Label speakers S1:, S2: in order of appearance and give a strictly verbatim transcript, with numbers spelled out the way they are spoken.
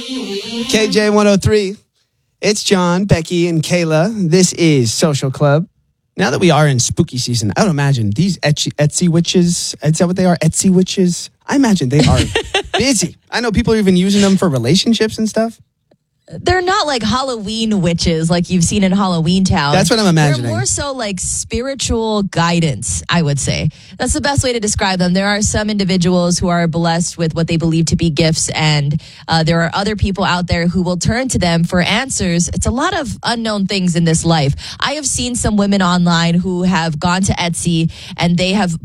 S1: K J one oh three. It's John, Becky, and Kayla. This is Social Club. Now that we are in spooky season, I would imagine these Etsy, Etsy witches, is that what they are? Etsy witches? I imagine they are busy. I know people are even using them for relationships and stuff.
S2: They're not like Halloween witches like you've seen in Halloween Town.
S1: That's what I'm imagining.
S2: They're more so like spiritual guidance, I would say. That's the best way to describe them. There are some individuals who are blessed with what they believe to be gifts, and uh, there are other people out there who will turn to them for answers. It's a lot of unknown things in this life. I have seen some women online who have gone to Etsy and they have